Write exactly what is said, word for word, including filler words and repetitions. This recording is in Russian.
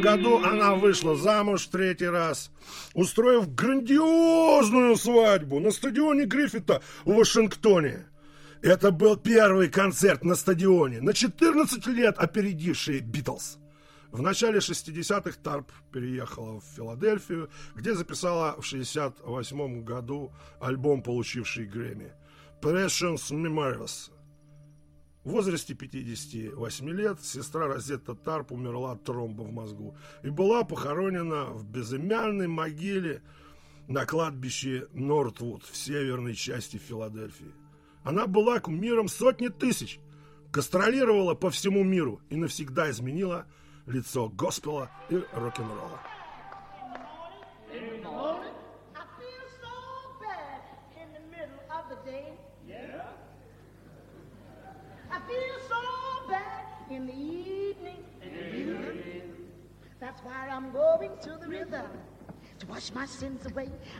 году она вышла замуж в третий раз, устроив грандиозную свадьбу на стадионе Гриффита в Вашингтоне. Это был первый концерт на стадионе, на четырнадцать лет опередивший Битлз. В начале шестидесятых Тарп переехала в Филадельфию, где записала в шестьдесят восьмом году альбом, получивший Грэмми «Precious Memories». В возрасте пятидесяти восьми лет сестра Розетта Тарп умерла от тромба в мозгу и была похоронена в безымянной могиле на кладбище Нортвуд в северной части Филадельфии. Она была кумиром сотни тысяч, гастролировала по всему миру и навсегда изменила лицо госпела и рок-н-ролла. In the evening, evening, that's why I'm going to the river to wash my sins away.